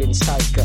been psycho.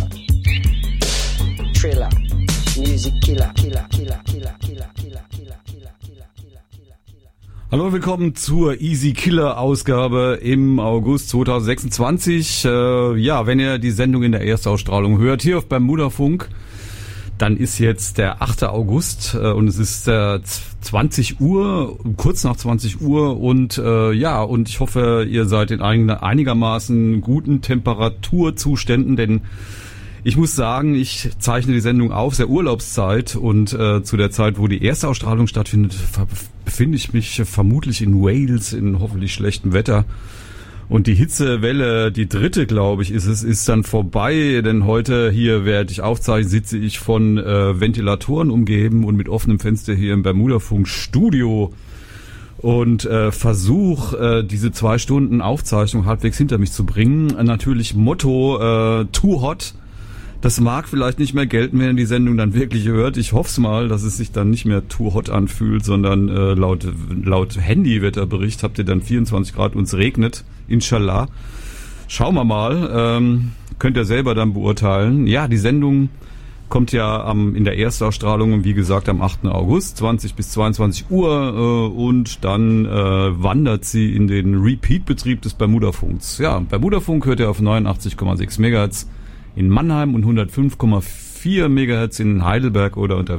Thriller, music killer, killer, killer, killer, killer, killer, killer, killer, killer, killer, killer. Hallo, willkommen zur Easy Killer Ausgabe im August 2026. Wenn ihr die Sendung in der Erstausstrahlung hört, hier auf Bermudafunk, dann ist jetzt der 8. August und es ist 20 Uhr, kurz nach 20 Uhr und ich hoffe, ihr seid in einigermaßen guten Temperaturzuständen, denn ich muss sagen, ich zeichne die Sendung auf, der Urlaubszeit, und zu der Zeit, wo die erste Ausstrahlung stattfindet, befinde ich mich vermutlich in Wales in hoffentlich schlechtem Wetter. Und die Hitzewelle, die dritte, glaube ich, ist dann vorbei, denn heute hier, während ich aufzeichne, sitze ich von Ventilatoren umgeben und mit offenem Fenster hier im Bermudafunk Studio und versuche diese 2 Stunden Aufzeichnung halbwegs hinter mich zu bringen. Natürlich Motto Too Hot. Das mag vielleicht nicht mehr gelten, wenn ihr die Sendung dann wirklich hört. Ich hoffe es mal, dass es sich dann nicht mehr too hot anfühlt, sondern laut Handywetterbericht habt ihr dann 24 Grad und es regnet. Inshallah. Schauen wir mal. Könnt ihr selber dann beurteilen. Ja, die Sendung kommt ja in der Erstausstrahlung, wie gesagt, am 8. August, 20 bis 22 Uhr. Und dann wandert sie in den Repeat-Betrieb des Bermudafunks. Ja, Bermudafunk hört ihr auf 89,6 MHz. In Mannheim und 105,4 MHz in Heidelberg oder unter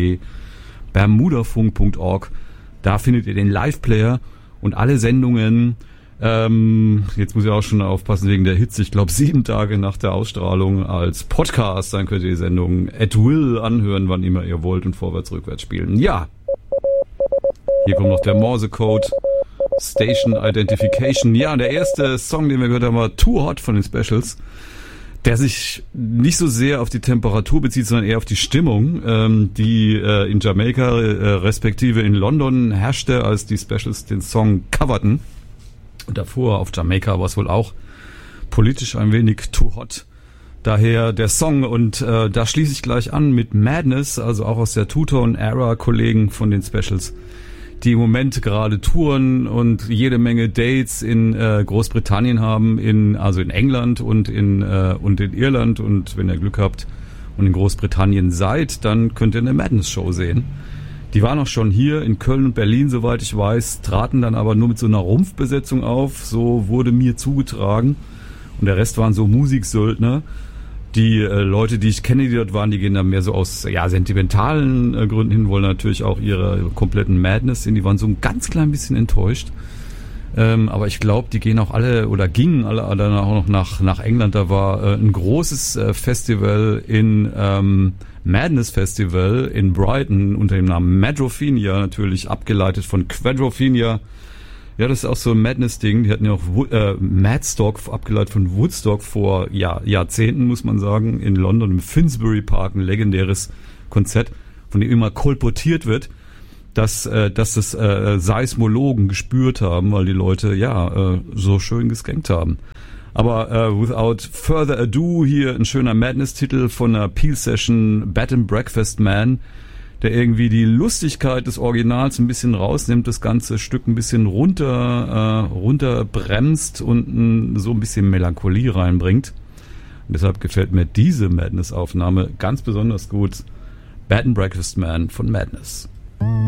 www.bermudafunk.org. Da findet ihr den Live-Player und alle Sendungen. Jetzt muss ich auch schon aufpassen wegen der Hitze. Ich glaube 7 Tage nach der Ausstrahlung als Podcast. Dann könnt ihr die Sendung at will anhören, wann immer ihr wollt, und vorwärts, rückwärts spielen. Ja, hier kommt noch der Morse-Code. Station Identification. Ja, der erste Song, den wir gehört haben, war Too Hot von den Specials, der sich nicht so sehr auf die Temperatur bezieht, sondern eher auf die Stimmung, die in Jamaika respektive in London herrschte, als die Specials den Song coverten. Und davor auf Jamaika war es wohl auch politisch ein wenig too hot. Daher der Song, und da schließe ich gleich an mit Madness, also auch aus der Two-Tone-Era-Kollegen von den Specials, die im Moment gerade touren und jede Menge Dates in Großbritannien haben, also in England und in Irland. Und wenn ihr Glück habt und in Großbritannien seid, dann könnt ihr eine Madness-Show sehen. Die waren auch schon hier in Köln und Berlin, soweit ich weiß, traten dann aber nur mit so einer Rumpfbesetzung auf, so wurde mir zugetragen. Und der Rest waren so Musiksöldner. Die Leute, die ich kenne, die dort waren, die gehen dann mehr so aus sentimentalen Gründen hin, wollen natürlich auch ihre kompletten Madness sehen. Die waren so ein ganz klein bisschen enttäuscht. Aber ich glaube, die gehen auch alle oder gingen alle dann auch noch nach England. Da war ein großes Festival Madness Festival in Brighton unter dem Namen Madrophenia, natürlich abgeleitet von Quadrophenia. Ja, das ist auch so ein Madness-Ding. Die hatten ja auch Madstock, abgeleitet von Woodstock, vor Jahrzehnten, muss man sagen, in London im Finsbury Park, ein legendäres Konzert, von dem immer kolportiert wird, dass das Seismologen gespürt haben, weil die Leute so schön geskankt haben. Aber without further ado, hier ein schöner Madness-Titel von einer Peel-Session, Bed and Breakfast Man, der irgendwie die Lustigkeit des Originals ein bisschen rausnimmt, das ganze Stück ein bisschen runterbremst und so ein bisschen Melancholie reinbringt. Und deshalb gefällt mir diese Madness-Aufnahme ganz besonders gut. Bed and Breakfast Man von Madness.